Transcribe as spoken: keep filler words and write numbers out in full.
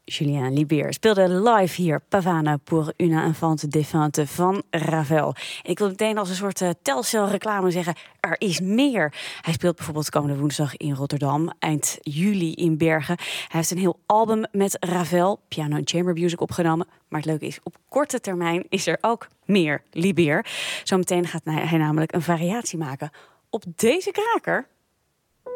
Julien Liebert speelde live hier Pavane pour une enfant défunte van Ravel. En ik wil meteen als een soort uh, Telcel-reclame zeggen, er is meer. Hij speelt bijvoorbeeld komende woensdag in Rotterdam, eind juli in Bergen. Hij heeft een heel album met Ravel, piano en chamber music opgenomen. Maar het leuke is, op korte termijn is er ook meer Liebert. Zometeen gaat hij namelijk een variatie maken op deze kraker